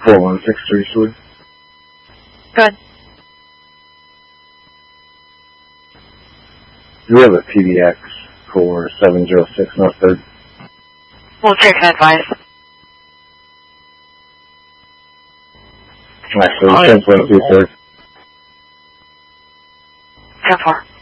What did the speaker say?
4163, Sweet. Good. Do we have a PDX for 706 North 3rd? We'll check and advise. Actually, 1023 3rd. 10-4.